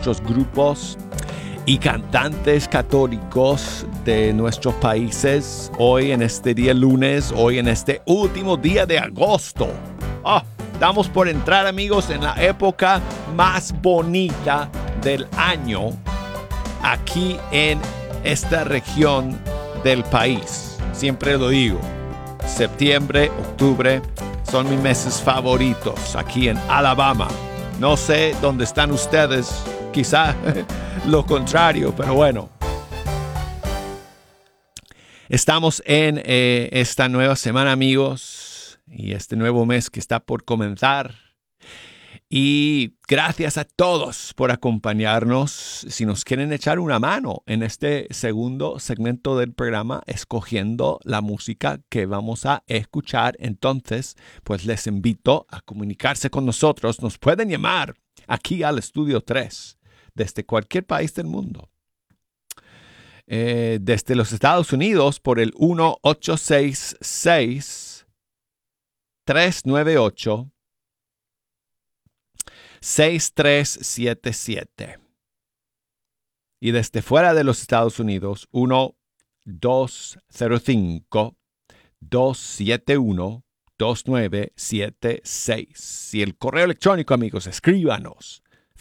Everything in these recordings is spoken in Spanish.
nuestros grupos y cantantes católicos de nuestros países hoy en este día lunes, hoy en este último día de agosto. Estamos por entrar, amigos, en la época más bonita del año aquí en esta región del país. Siempre lo digo, septiembre, octubre son mis meses favoritos aquí en Alabama. No sé dónde están ustedes, quizá lo contrario, pero bueno. Estamos en esta nueva semana, amigos, y este nuevo mes que está por comenzar. Y gracias a todos por acompañarnos. Si nos quieren echar una mano en este segundo segmento del programa, escogiendo la música que vamos a escuchar, entonces, pues les invito a comunicarse con nosotros. Nos pueden llamar aquí al Estudio 3, desde cualquier país del mundo. Desde los Estados Unidos por el 1-866-398-6377. Y desde fuera de los Estados Unidos, 1-205-271-2976. Y el correo electrónico, amigos, escríbanos.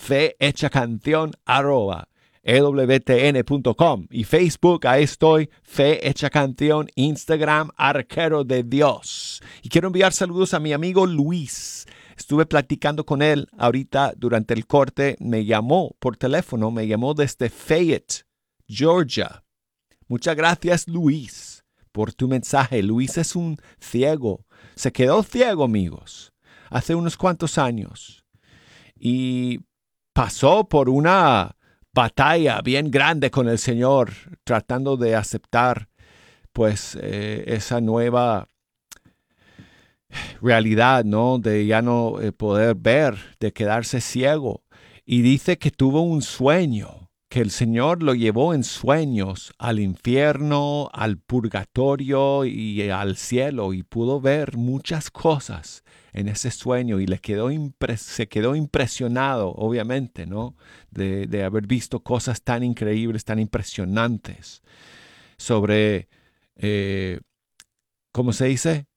fehechacanción@ewtn.com. Y Facebook, ahí estoy, Fe Hecha Canción. Instagram, Arquero de Dios. Y quiero enviar saludos a mi amigo Luis. Estuve platicando con él ahorita durante el corte. Me llamó por teléfono, me llamó desde Fayette, Georgia. Muchas gracias, Luis, por tu mensaje. Luis es un ciego. Se quedó ciego, amigos, hace unos cuantos años. Y pasó por una batalla bien grande con el Señor, tratando de aceptar, pues, esa nueva realidad, ¿no? De ya no poder ver, de quedarse ciego. Y dice que tuvo un sueño, que el Señor lo llevó en sueños al infierno, al purgatorio y al cielo, y pudo ver muchas cosas en ese sueño, y se quedó impresionado, obviamente, ¿no? De haber visto cosas tan increíbles, tan impresionantes sobre, ¿cómo se dice?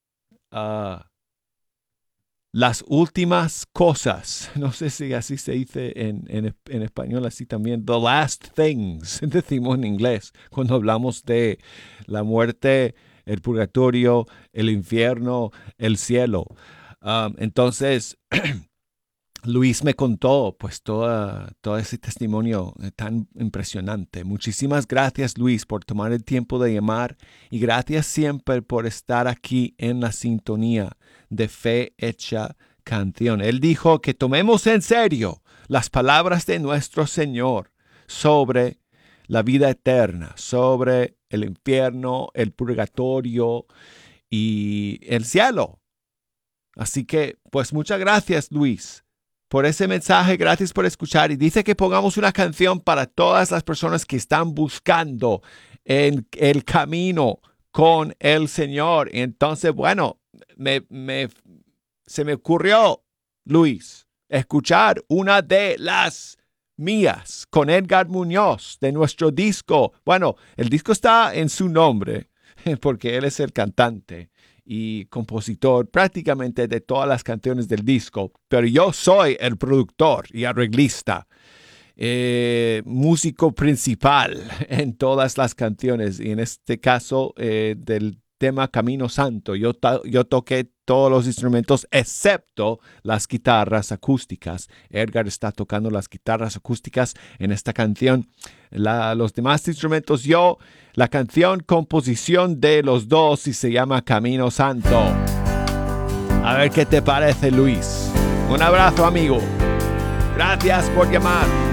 Las últimas cosas. No sé si así se dice en español, así también. The last things, decimos en inglés, cuando hablamos de la muerte, el purgatorio, el infierno, el cielo. Entonces, Luis me contó pues todo ese testimonio tan impresionante. Muchísimas gracias, Luis, por tomar el tiempo de llamar, y gracias siempre por estar aquí en la sintonía de Fe Hecha Canción. Él dijo que tomemos en serio las palabras de nuestro Señor sobre la vida eterna, sobre el infierno, el purgatorio y el cielo. Así que, pues muchas gracias, Luis, por ese mensaje. Gracias por escuchar. Y dice que pongamos una canción para todas las personas que están buscando en el camino con el Señor. Y entonces, bueno, se me ocurrió, Luis, escuchar una de las mías con Edgar Muñoz de nuestro disco. Bueno, el disco está en su nombre porque él es el cantante y compositor prácticamente de todas las canciones del disco, pero yo soy el productor y arreglista, músico principal en todas las canciones, y en este caso del tema Camino Santo, yo toqué todos los instrumentos excepto las guitarras acústicas. Edgar está tocando las guitarras acústicas en esta canción. Los demás instrumentos yo. La canción, composición de los dos, y se llama Camino Santo. A ver qué te parece, Luis. Un abrazo, amigo. Gracias por llamar.